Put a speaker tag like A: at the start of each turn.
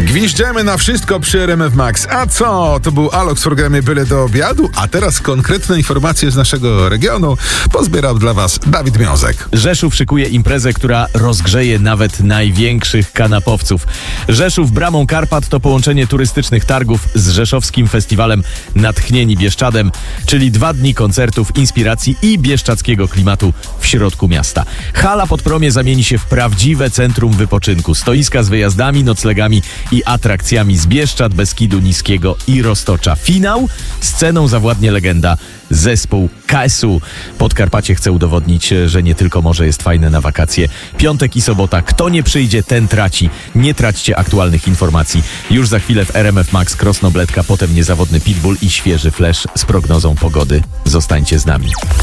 A: Gwiżdżemy na wszystko przy RMF Max. A co? To był Alok w programie Byle do obiadu, a teraz konkretne informacje z naszego regionu pozbierał dla Was Dawid Miązek.
B: Rzeszów szykuje imprezę, która rozgrzeje nawet największych kanapowców. Rzeszów Bramą Karpat to połączenie turystycznych targów z rzeszowskim festiwalem Natchnieni Bieszczadem, czyli 2 dni koncertów, inspiracji i bieszczadzkiego klimatu w środku miasta. Hala Podpromie zamieni się w prawdziwe centrum wypoczynku. Stoiska z wyjazdami, noclegami i atrakcjami z Bieszczad, Beskidu Niskiego i Roztocza. Finał? Sceną zawładnie legenda, zespół KSU. Podkarpacie chce udowodnić, że nie tylko morze jest fajne na wakacje. Piątek i sobota. Kto nie przyjdzie, ten traci. Nie traćcie aktualnych informacji. Już za chwilę w RMF Max Krosnobletka, potem niezawodny Pitbull i świeży flash z prognozą pogody. Zostańcie z nami.